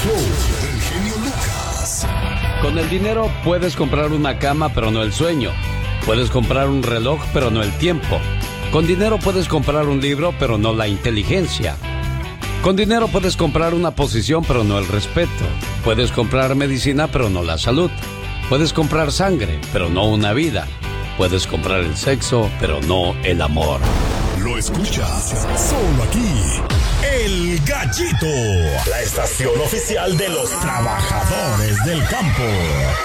show del genio Lucas. Con el dinero puedes comprar una cama, pero no el sueño. Puedes comprar un reloj, pero no el tiempo. Con dinero puedes comprar un libro, pero no la inteligencia. Con dinero puedes comprar una posición, pero no el respeto. Puedes comprar medicina, pero no la salud. Puedes comprar sangre, pero no una vida. Puedes comprar el sexo, pero no el amor. Lo escuchas solo aquí. El Gallito, la estación oficial de los trabajadores del campo.